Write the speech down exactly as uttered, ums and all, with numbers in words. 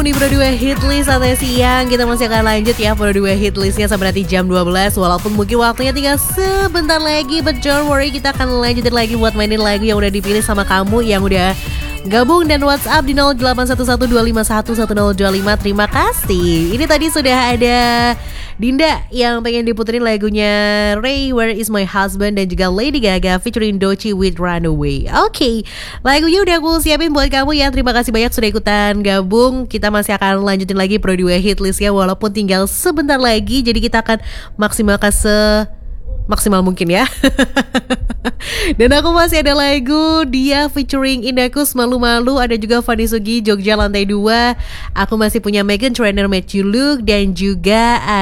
di Pro dua Hitlist sampai siang. Kita masih akan lanjut ya Pro dua Hitlistnya sampai nanti jam dua belas. Walaupun mungkin waktunya tinggal sebentar lagi, but don't worry, kita akan lanjutin lagi buat mainin lagu yang udah dipilih sama kamu yang udah gabung dan WhatsApp di nol delapan satu satu dua lima satu satu nol dua lima. Terima kasih. Ini tadi sudah ada Dinda yang pengen diputerin lagunya Ray, Where Is My Husband, dan juga Lady Gaga featuring Doechii with Runaway. Oke, okay, lagunya udah aku siapin buat kamu ya. Terima kasih banyak sudah ikutan gabung. Kita masih akan lanjutin lagi Pro dua Hitlist ya, walaupun tinggal sebentar lagi. Jadi kita akan maksimalkan se maksimal mungkin ya. Dan aku masih ada lagu dia featuring Indakus Malu-Malu, ada juga Fanny Sugi Jogja Lantai dua. Aku masih punya Meghan Trainor Made You Look, dan juga